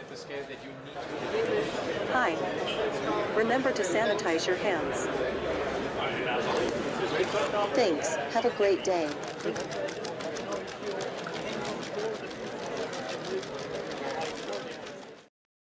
Hi. Remember to sanitize your hands. Thanks. Have a great day.